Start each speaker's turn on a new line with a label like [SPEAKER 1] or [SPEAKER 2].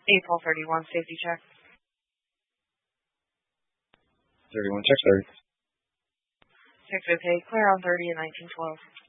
[SPEAKER 1] April 31, safety check.
[SPEAKER 2] 31 check, sorry.
[SPEAKER 1] Check okay. Clear on 30 and 1912.